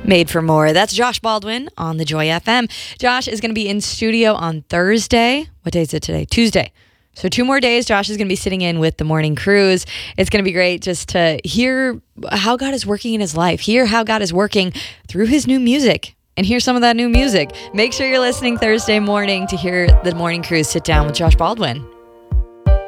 Made for More. That's Josh Baldwin on the Joy FM. Josh is going to be in studio on Thursday. What day is it today? Tuesday. So 2 more days, Josh is going to be sitting in with the Morning Cruise. It's going to be great just to hear how God is working in his life, hear how God is working through his new music, and hear some of that new music. Make sure you're listening Thursday morning to hear the Morning Cruise sit down with Josh Baldwin.